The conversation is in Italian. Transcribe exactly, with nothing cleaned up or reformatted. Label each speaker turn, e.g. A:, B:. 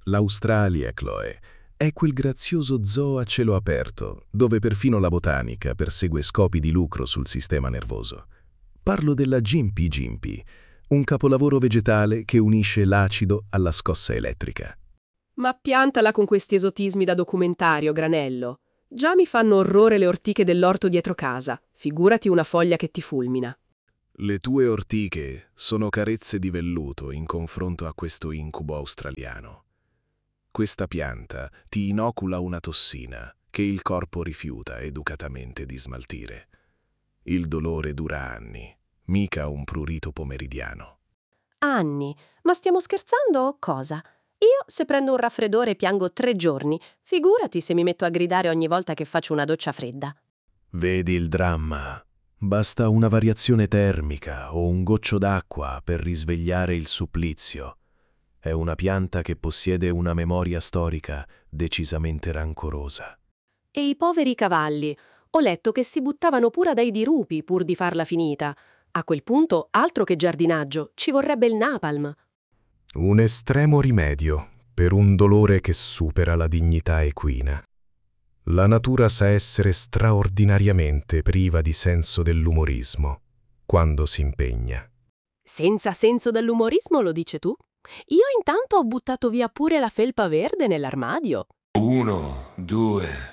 A: L'Australia, Chloe, è quel grazioso zoo a cielo aperto, dove perfino la botanica persegue scopi di lucro sul sistema nervoso. Parlo della Gympie Gympie, un capolavoro vegetale che unisce l'acido alla scossa elettrica.
B: Ma piantala con questi esotismi da documentario, Granello. Già mi fanno orrore le ortiche dell'orto dietro casa, figurati una foglia che ti fulmina.
C: Le tue ortiche sono carezze di velluto in confronto a questo incubo australiano. Questa pianta ti inocula una tossina che il corpo rifiuta educatamente di smaltire. Il dolore dura anni, mica un prurito pomeridiano.
D: Anni? Ma stiamo scherzando o cosa? Io, se prendo un raffreddore, piango tre giorni. Figurati se mi metto a gridare ogni volta che faccio una doccia fredda.
A: Vedi il dramma? Basta una variazione termica o un goccio d'acqua per risvegliare il supplizio. È una pianta che possiede una memoria storica decisamente rancorosa.
D: E i poveri cavalli? Ho letto che si buttavano pure dai dirupi pur di farla finita. A quel punto, altro che giardinaggio, ci vorrebbe il napalm.
E: Un estremo rimedio per un dolore che supera la dignità equina. La natura sa essere straordinariamente priva di senso dell'umorismo quando si impegna.
D: Senza senso dell'umorismo, lo dici tu? Io intanto ho buttato via pure la felpa verde nell'armadio.
F: Uno, due...